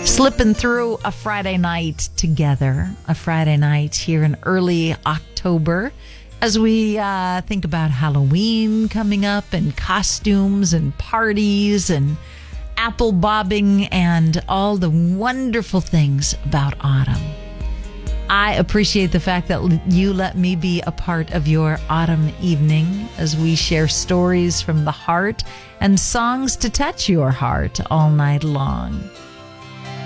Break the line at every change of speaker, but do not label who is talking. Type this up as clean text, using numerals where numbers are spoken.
Slipping through a Friday night together, a Friday night here in early October, as we think about Halloween coming up and costumes and parties and apple bobbing and all the wonderful things about autumn. I appreciate the fact that you let me be a part of your autumn evening as we share stories from the heart and songs to touch your heart all night long.